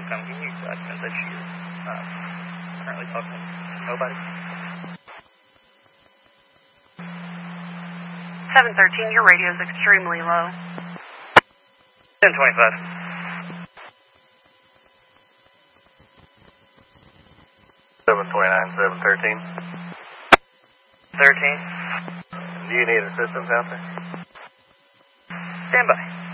come give you documents that she is currently talking to nobody. 713, your radio is extremely low. 1025. 729, 713. 13. Do you need assistance out there? Stand by.